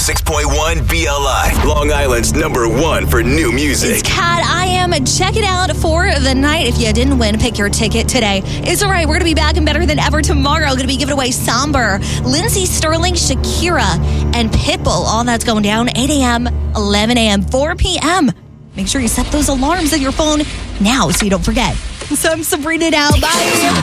106.1 BLI, Long Island's #1 for new music. It's Cat I Am. Check it out for the night. If you didn't win, pick your ticket today. It's all right. We're going to be back and better than ever tomorrow. Going to be giving away Somber, Lindsey Sterling, Shakira, and Pitbull. All that's going down 8 a.m., 11 a.m., 4 p.m. Make sure you set those alarms on your phone now so you don't forget. So I'm Sabrina now. Bye.